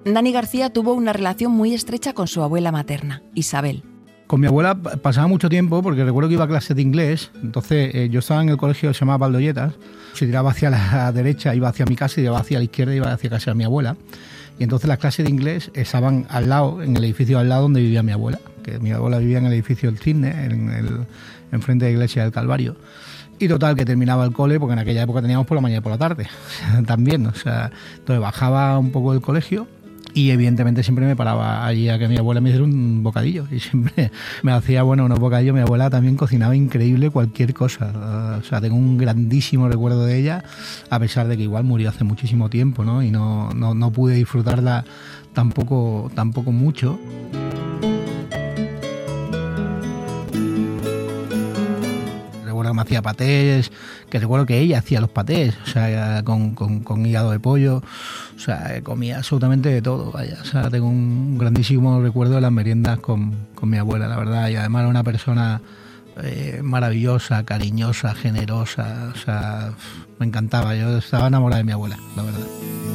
Dani García tuvo una relación muy estrecha con su abuela materna, Isabel. Con mi abuela pasaba mucho tiempo porque recuerdo que iba a clases de inglés. Entonces yo estaba en el colegio que se llamaba Valdolletas. Si tiraba hacia la derecha iba hacia mi casa y tiraba hacia la izquierda iba hacia casa de mi abuela. Y entonces las clases de inglés estaban al lado, en el edificio al lado donde vivía mi abuela. Que mi abuela vivía en el edificio del Cisne, enfrente de la iglesia del Calvario. Y total, que terminaba el cole, porque en aquella época teníamos por la mañana y por la tarde también. O sea, entonces bajaba un poco del colegio. Y evidentemente siempre me paraba allí a que mi abuela me hiciera un bocadillo. Y siempre me hacía, unos bocadillos. Mi abuela también cocinaba increíble cualquier cosa. O sea, tengo un grandísimo recuerdo de ella, a pesar de que igual murió hace muchísimo tiempo, ¿no? Y no pude disfrutarla tampoco mucho. Recuerdo que me hacía patés, que recuerdo que ella hacía los patés, o sea, con hígado de pollo, o sea, comía absolutamente de todo, vaya. O sea, tengo un grandísimo recuerdo de las meriendas con mi abuela, la verdad, y además era una persona maravillosa, cariñosa, generosa, o sea, me encantaba, yo estaba enamorada de mi abuela, la verdad.